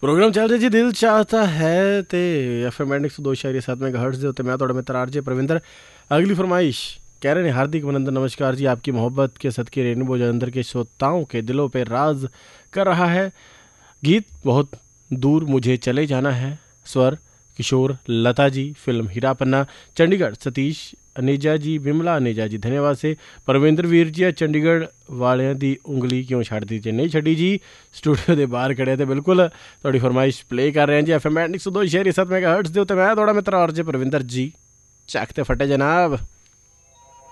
Programme ਚੱਲ ਰਿਹਾ ਜੀ ਦਿਲ ਚਾਹਤਾ ਹੈ ਤੇ FM 102.7 ਮੈਗਾਹਰਟਜ਼ ਦੇ ਉੱਤੇ ਮੈਂ ਤੁਹਾਡਾ ਮਿੱਤਰ ਆਰਜੇ ਪ੍ਰਵਿੰਦਰ। अगली फरमाइश कह रहे हैं हार्दिक अभिनंदन नमस्कार जी, आपकी मोहब्बत के सदके रेनबो जलंधर के श्रोताओं के दिलों पे राज कर रहा है गीत बहुत दूर मुझे चले जाना है, स्वर किशोर लता जी, फिल्म हीरा पन्ना, चंडीगढ़ सतीश अनेजा जी, विमला अनेजा जी धन्यवाद से। परविंदर वीर जी चंडीगढ़ वालियां दी उंगली क्यों छड़ दी जे नहीं छड़ी जी, स्टूडियो के बाहर खड़े तो बिल्कुल थोड़ी फरमाइश प्ले कर रहे हैं जी। FM 102.7 मेगाहर्ट्ज़ दे उत्ते मैं थोड़ा मित्र आरजे परविंदर जी, चक ते फटे जनाब।